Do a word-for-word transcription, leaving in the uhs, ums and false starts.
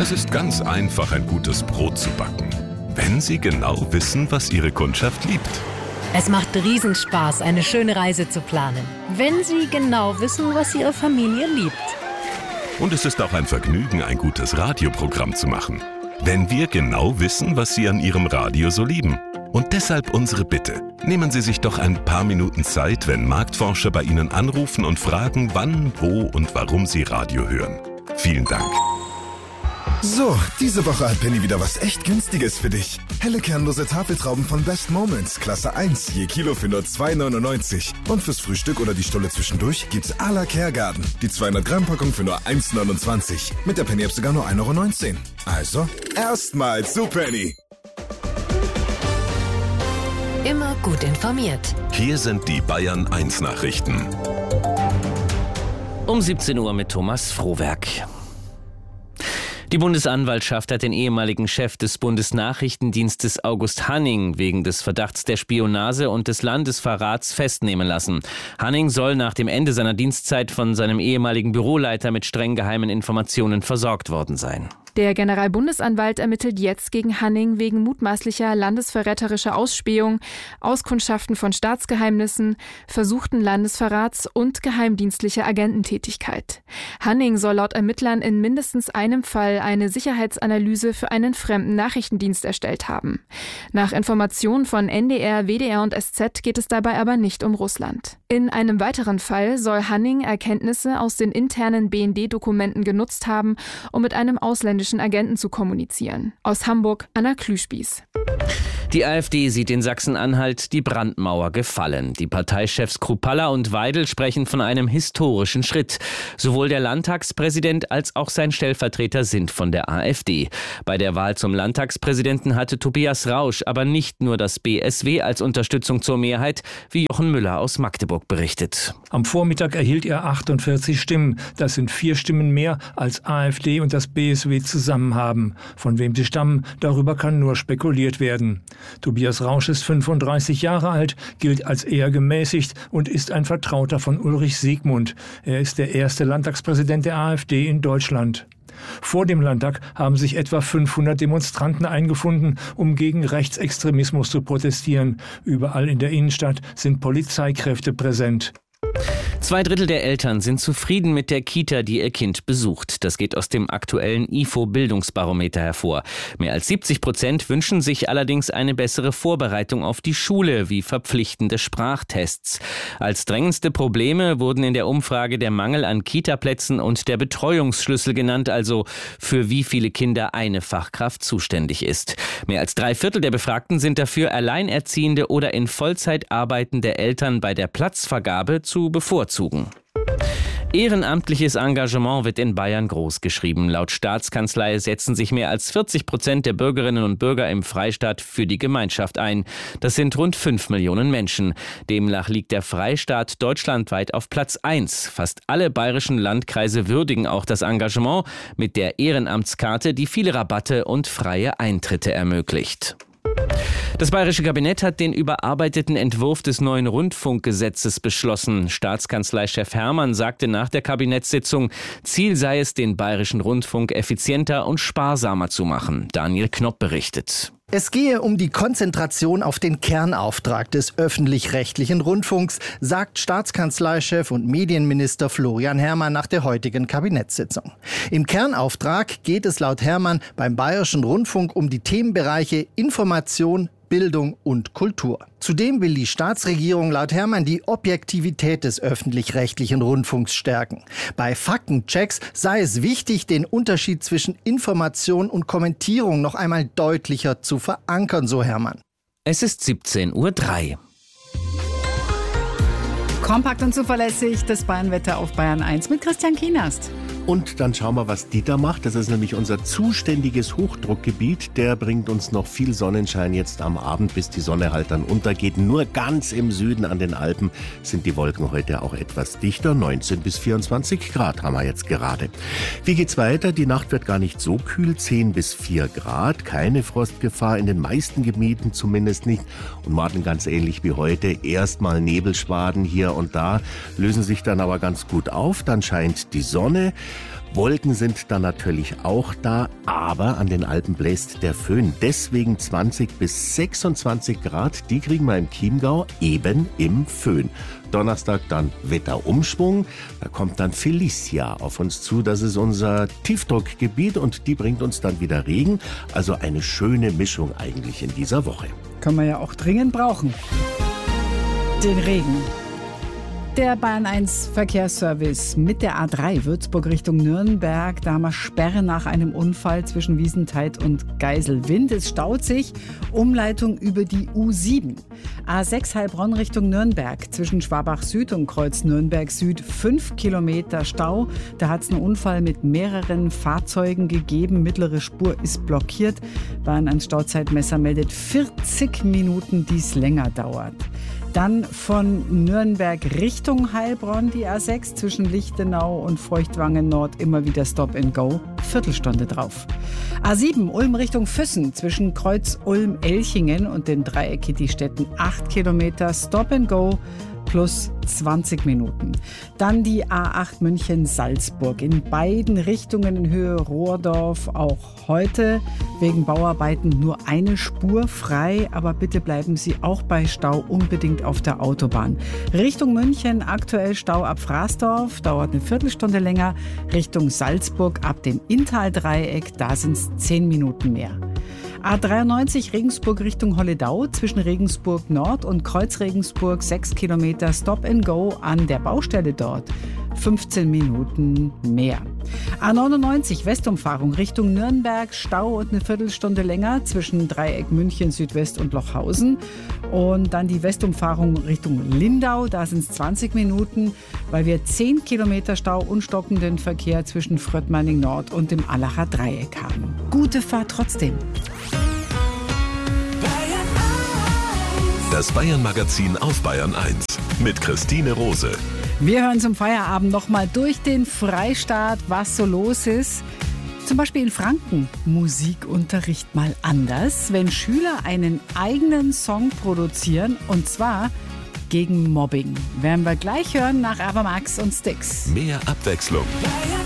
Es ist ganz einfach, ein gutes Brot zu backen, wenn Sie genau wissen, was Ihre Kundschaft liebt. Es macht Riesenspaß, eine schöne Reise zu planen, wenn Sie genau wissen, was Ihre Familie liebt. Und es ist auch ein Vergnügen, ein gutes Radioprogramm zu machen, wenn wir genau wissen, was Sie an Ihrem Radio so lieben. Und deshalb unsere Bitte. Nehmen Sie sich doch ein paar Minuten Zeit, wenn Marktforscher bei Ihnen anrufen und fragen, wann, wo und warum Sie Radio hören. Vielen Dank. So, diese Woche hat Penny wieder was echt Günstiges für dich. Helle kernlose Tafeltrauben von Best Moments, Klasse eins, je Kilo für nur zwei neunundneunzig. Und fürs Frühstück oder die Stulle zwischendurch gibt's à la Kergarten. Die zweihundert Gramm Packung für nur eins neunundzwanzig. Mit der Penny-App sogar nur ein Euro neunzehn. Also, erstmal zu Penny. Immer gut informiert. Hier sind die Bayern eins Nachrichten. Um siebzehn Uhr mit Thomas Frohwerk. Die Bundesanwaltschaft hat den ehemaligen Chef des Bundesnachrichtendienstes August Hanning wegen des Verdachts der Spionage und des Landesverrats festnehmen lassen. Hanning soll nach dem Ende seiner Dienstzeit von seinem ehemaligen Büroleiter mit streng geheimen Informationen versorgt worden sein. Der Generalbundesanwalt ermittelt jetzt gegen Hanning wegen mutmaßlicher landesverräterischer Ausspähung, Auskundschaften von Staatsgeheimnissen, versuchten Landesverrats und geheimdienstlicher Agententätigkeit. Hanning soll laut Ermittlern in mindestens einem Fall eine Sicherheitsanalyse für einen fremden Nachrichtendienst erstellt haben. Nach Informationen von N D R, W D R und S Z geht es dabei aber nicht um Russland. In einem weiteren Fall soll Hanning Erkenntnisse aus den internen B N D-Dokumenten genutzt haben, um mit einem ausländischen Agenten zu kommunizieren. Aus Hamburg, Anna Klüspieß. Die AfD sieht in Sachsen-Anhalt die Brandmauer gefallen. Die Parteichefs Kruppalla und Weidel sprechen von einem historischen Schritt. Sowohl der Landtagspräsident als auch sein Stellvertreter sind von der AfD. Bei der Wahl zum Landtagspräsidenten hatte Tobias Rausch aber nicht nur das B S W als Unterstützung zur Mehrheit, wie Jochen Müller aus Magdeburg berichtet. Am Vormittag erhielt er achtundvierzig Stimmen. Das sind vier Stimmen mehr, als AfD und das B S W zusammen haben. Von wem sie stammen, darüber kann nur spekuliert werden. Tobias Rausch ist fünfunddreißig Jahre alt, gilt als eher gemäßigt und ist ein Vertrauter von Ulrich Siegmund. Er ist der erste Landtagspräsident der AfD in Deutschland. Vor dem Landtag haben sich etwa fünfhundert Demonstranten eingefunden, um gegen Rechtsextremismus zu protestieren. Überall in der Innenstadt sind Polizeikräfte präsent. Zwei Drittel der Eltern sind zufrieden mit der Kita, die ihr Kind besucht. Das geht aus dem aktuellen I F O-Bildungsbarometer hervor. Mehr als siebzig Prozent wünschen sich allerdings eine bessere Vorbereitung auf die Schule, wie verpflichtende Sprachtests. Als drängendste Probleme wurden in der Umfrage der Mangel an Kita-Plätzen und der Betreuungsschlüssel genannt, also für wie viele Kinder eine Fachkraft zuständig ist. Mehr als drei Viertel der Befragten sind dafür, alleinerziehende oder in Vollzeit arbeitende Eltern bei der Platzvergabe zu bevorzugen. Ehrenamtliches Engagement wird in Bayern großgeschrieben. Laut Staatskanzlei setzen sich mehr als vierzig Prozent der Bürgerinnen und Bürger im Freistaat für die Gemeinschaft ein. Das sind rund fünf Millionen Menschen. Demnach liegt der Freistaat deutschlandweit auf Platz eins. Fast alle bayerischen Landkreise würdigen auch das Engagement mit der Ehrenamtskarte, die viele Rabatte und freie Eintritte ermöglicht. Das bayerische Kabinett hat den überarbeiteten Entwurf des neuen Rundfunkgesetzes beschlossen. Staatskanzleichef Hermann sagte nach der Kabinettssitzung, Ziel sei es, den bayerischen Rundfunk effizienter und sparsamer zu machen. Daniel Knopp berichtet. Es gehe um die Konzentration auf den Kernauftrag des öffentlich-rechtlichen Rundfunks, sagt Staatskanzleichef und Medienminister Florian Herrmann nach der heutigen Kabinettssitzung. Im Kernauftrag geht es laut Herrmann beim Bayerischen Rundfunk um die Themenbereiche Information, Bildung und Kultur. Zudem will die Staatsregierung laut Herrmann die Objektivität des öffentlich-rechtlichen Rundfunks stärken. Bei Faktenchecks sei es wichtig, den Unterschied zwischen Information und Kommentierung noch einmal deutlicher zu verankern, so Herrmann. Es ist siebzehn Uhr drei. Kompakt und zuverlässig das Bayernwetter auf Bayern eins mit Christian Kienast. Und dann schauen wir, was Dieter macht. Das ist nämlich unser zuständiges Hochdruckgebiet. Der bringt uns noch viel Sonnenschein jetzt am Abend, bis die Sonne halt dann untergeht. Nur ganz im Süden an den Alpen sind die Wolken heute auch etwas dichter. neunzehn bis vierundzwanzig Grad haben wir jetzt gerade. Wie geht's weiter? Die Nacht wird gar nicht so kühl. zehn bis vier Grad. Keine Frostgefahr in den meisten Gebieten, zumindest nicht. Und morgen ganz ähnlich wie heute. Erstmal Nebelschwaden hier und da, lösen sich dann aber ganz gut auf. Dann scheint die Sonne. Wolken sind dann natürlich auch da, aber an den Alpen bläst der Föhn. Deswegen zwanzig bis sechsundzwanzig Grad, die kriegen wir im Chiemgau eben im Föhn. Donnerstag dann Wetterumschwung, da kommt dann Felicia auf uns zu. Das ist unser Tiefdruckgebiet und die bringt uns dann wieder Regen. Also eine schöne Mischung eigentlich in dieser Woche. Können wir ja auch dringend brauchen. Den Regen. Der Bayern eins Verkehrsservice mit der A drei Würzburg Richtung Nürnberg. Da haben wir Sperre nach einem Unfall zwischen Wiesentheit und Geiselwind. Es staut sich. Umleitung über die U sieben. A sechs Heilbronn Richtung Nürnberg. Zwischen Schwabach Süd und Kreuz Nürnberg Süd. Fünf Kilometer Stau. Da hat es einen Unfall mit mehreren Fahrzeugen gegeben. Mittlere Spur ist blockiert. Bayern eins Stauzeitmesser meldet vierzig Minuten, die es länger dauert. Dann von Nürnberg Richtung Heilbronn die A sechs zwischen Lichtenau und Feuchtwangen Nord immer wieder Stop and Go. Viertelstunde drauf. A sieben Ulm Richtung Füssen zwischen Kreuz Ulm-Elchingen und den Dreieck Kitti-Städten acht Kilometer Stop and Go plus zwanzig Minuten. Dann die A acht München-Salzburg in beiden Richtungen in Höhe Rohrdorf. Auch heute wegen Bauarbeiten nur eine Spur frei, aber bitte bleiben Sie auch bei Stau unbedingt auf der Autobahn. Richtung München aktuell Stau ab Fraßdorf, dauert eine Viertelstunde länger. Richtung Salzburg ab dem Inntaldreieck, da sind es zehn Minuten mehr. A dreiundneunzig Regensburg Richtung Holledau zwischen Regensburg Nord und Kreuz Regensburg sechs Kilometer Stop and Go an der Baustelle dort. fünfzehn Minuten mehr. A neunundneunzig Westumfahrung Richtung Nürnberg, Stau und eine Viertelstunde länger zwischen Dreieck München Südwest und Lochhausen. Und dann die Westumfahrung Richtung Lindau, da sind es zwanzig Minuten, weil wir zehn Kilometer Stau und stockenden Verkehr zwischen Fröttmanning Nord und dem Allacher Dreieck haben. Gute Fahrt trotzdem. Das Bayern-Magazin auf Bayern eins mit Christine Rose. Wir hören zum Feierabend nochmal durch den Freistaat, was so los ist. Zum Beispiel in Franken. Musikunterricht mal anders, wenn Schüler einen eigenen Song produzieren und zwar gegen Mobbing. Werden wir gleich hören nach Avamax und Styx. Mehr Abwechslung. Bayern